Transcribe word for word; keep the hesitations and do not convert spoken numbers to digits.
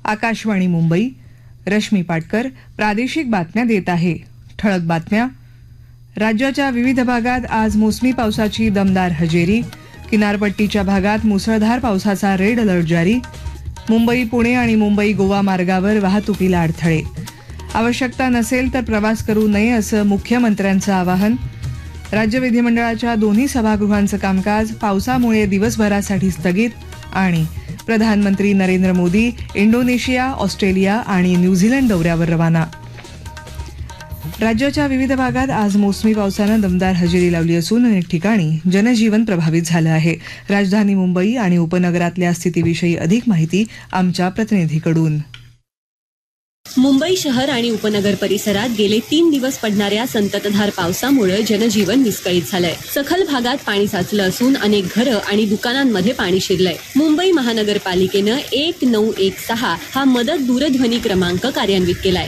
आकाशवाणी मुंबई. रश्मी पाटकर प्रादेशिक बातम्या देत आहे. ठळक बातम्या. राज्याच्या विविध भागात आज मोसमी पावसाची दमदार हजेरी. किनारपट्टीच्या भागात मुसळधार पावसाचा रेड अलर्ट जारी. मुंबई पुणे आणि मुंबई गोवा मार्गावर वाहतुकीला अडथळे. आवश्यकता नसेल तर प्रवास करू नये असं मुख्यमंत्र्यांचं आवाहन. राज्य विधिमंडळाच्या दोन्ही सभागृहांचं कामकाज पावसामुळे दिवसभरासाठी स्थगित. आणि प्रधानमंत्री नरेंद्र मोदी इंडोनेशिया, ऑस्ट्रेलिया आणि न्यूझीलंड दौऱ्यावर रवाना. राज्याच्या विविध भागात आज मोसमी पावसानं दमदार हजेरी लावली असून अनेक ठिकाणी जनजीवन प्रभावित झालं आहे. राजधानी मुंबई आणि उपनगरातल्या स्थितीविषयी अधिक माहिती आमच्या प्रतिनिधीकडून. मुंबई शहर आणि उपनगर परिसरात गेले तीन दिवस पडणाऱ्या संततधार पावसामुळे जनजीवन विस्कळीत झालंय. सखल भागात पाणी साचलं असून अनेक घरं आणि दुकानांमध्ये पाणी शिरलंय. मुंबई महानगरपालिकेनं एक नऊ एक सहा हा मदत दूरध्वनी क्रमांक कार्यान्वित केलाय.